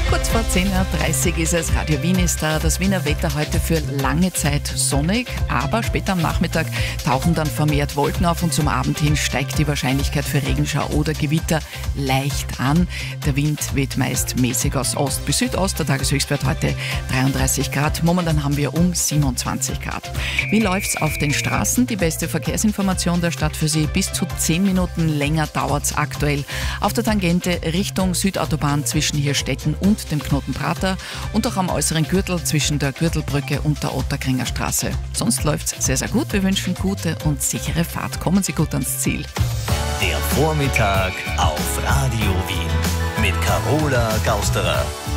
Kurz vor 10.30 Uhr ist es, Radio Wien ist da. Das Wiener Wetter heute für lange Zeit sonnig, aber später am Nachmittag tauchen dann vermehrt Wolken auf und zum Abend hin steigt die Wahrscheinlichkeit für Regenschau oder Gewitter leicht an. Der Wind weht meist mäßig aus Ost bis Südost. Der Tageshöchstwert heute 33 Grad. Momentan haben wir um 27 Grad. Wie läuft's auf den Straßen? Die beste Verkehrsinformation der Stadt für Sie. Bis zu 10 Minuten länger dauert's aktuell auf der Tangente Richtung Südautobahn zwischen Hirstetten und dem Knoten Prater und auch am äußeren Gürtel zwischen der Gürtelbrücke und der Otterkringer Straße. Sonst läuft's sehr, sehr gut. Wir wünschen gute und sichere Fahrt. Kommen Sie gut ans Ziel. Der Vormittag auf Radio Wien mit Carola Gausterer.